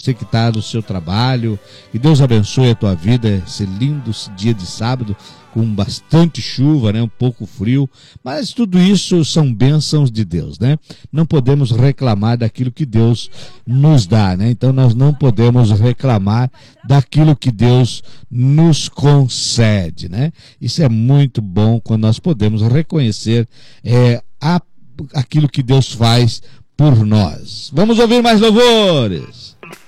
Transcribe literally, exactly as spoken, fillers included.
você que está no seu trabalho, que Deus abençoe a tua vida, esse lindo dia de sábado, com bastante chuva, né? Um pouco frio, mas tudo isso são bênçãos de Deus, né? Não podemos reclamar daquilo que Deus nos dá, né? Então nós não podemos reclamar daquilo que Deus nos concede, né? Isso é muito bom quando nós podemos reconhecer é, a, aquilo que Deus faz por nós. Vamos ouvir mais louvores.